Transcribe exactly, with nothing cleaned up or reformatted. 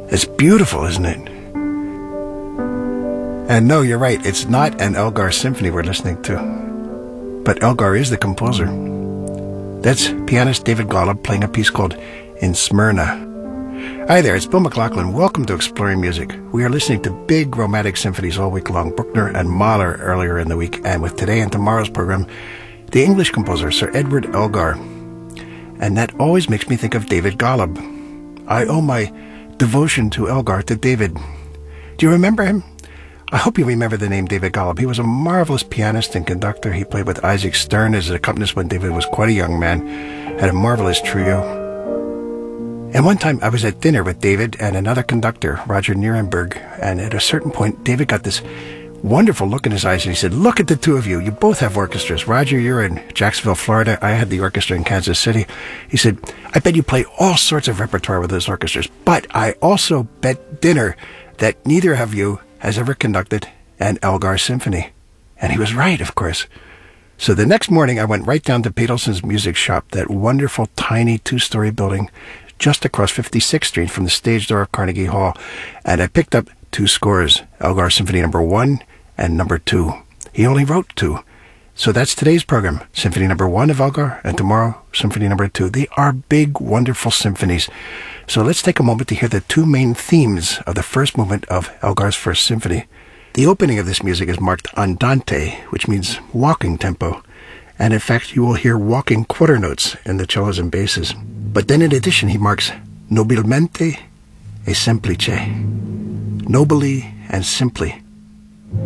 It's beautiful, isn't it? And no, you're right, it's not an Elgar symphony we're listening to. But Elgar is the composer. That's pianist David Golub playing a piece called In Smyrna. Hi there, it's Bill McLaughlin. Welcome to Exploring Music. We are listening to big romantic symphonies all week long, Bruckner and Mahler earlier in the week, and with today and tomorrow's program, the English composer Sir Edward Elgar. And that always makes me think of David Golub. I owe my devotion to Elgar to David. Do you remember him? I hope you remember the name David Golub. He was a marvelous pianist and conductor. He played with Isaac Stern as an accompanist when David was quite a young man, had a marvelous trio. And one time I was at dinner with David and another conductor, Roger Nierenberg, and at a certain point, David got this wonderful look in his eyes, and he said, look at the two of you. You both have orchestras. Roger, you're in Jacksonville, Florida. I had the orchestra in Kansas City. He said, I bet you play all sorts of repertoire with those orchestras, but I also bet dinner that neither of you has ever conducted an Elgar symphony. And he was right, of course. So the next morning, I went right down to Pedelson's Music Shop, that wonderful, tiny two-story building just across fifty-sixth Street from the stage door of Carnegie Hall, and I picked up two scores, Elgar Symphony Number One and Number Two. He only wrote two. So that's today's program, Symphony Number One of Elgar, and tomorrow, Symphony Number Two. They are big, wonderful symphonies. So let's take a moment to hear the two main themes of the first movement of Elgar's First Symphony. The opening of this music is marked andante, which means walking tempo. And in fact, you will hear walking quarter notes in the cellos and basses. But then in addition, he marks nobilmente e semplice. Nobly and simply.